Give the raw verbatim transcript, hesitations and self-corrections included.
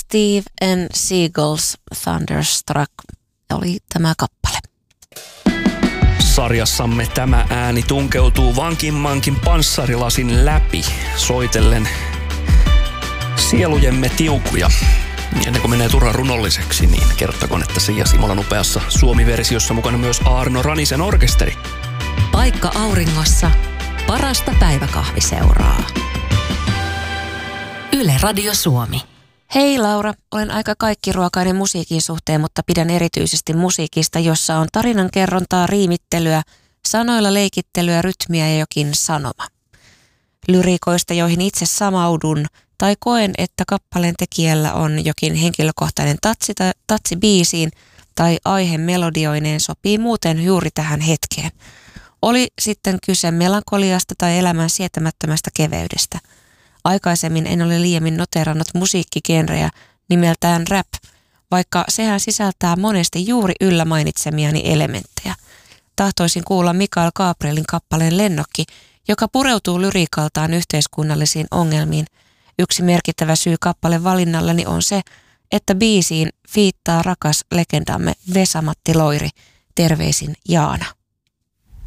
Steve and Seagulls Thunderstruck oli tämä kappale. Sarjassamme tämä ääni tunkeutuu vankinmankin panssarilasin läpi, soitellen sielujemme tiukuja. Ennen kuin menee turhaan runolliseksi, niin kerrottakoon, että Sija Simolan upeassa Suomi-versiossa mukana myös Aarno Ranisen orkesteri. Paikka auringossa, parasta päiväkahviseuraa. Yle Radio Suomi. Hei Laura, olen aika kaikkiruokainen musiikin suhteen, mutta pidän erityisesti musiikista, jossa on tarinankerrontaa, riimittelyä, sanoilla leikittelyä, rytmiä ja jokin sanoma. Lyriikoista, joihin itse samaudun tai koen, että kappaleen tekijällä on jokin henkilökohtainen tatsi, tatsi biisiin tai aihe melodioineen, sopii muuten juuri tähän hetkeen. Oli sitten kyse melankoliasta tai elämän sietämättömästä keveydestä. Aikaisemmin en ole liiemmin noterannut musiikkigenrejä nimeltään rap, vaikka sehän sisältää monesti juuri yllä mainitsemiani elementtejä. Tahtoisin kuulla Mikael Gabrielin kappaleen Lennokki, joka pureutuu lyriikaltaan yhteiskunnallisiin ongelmiin. Yksi merkittävä syy kappaleen valinnallani on se, että biisiin fiittaa rakas legendamme Vesa-Matti Loiri. Terveisin Jaana.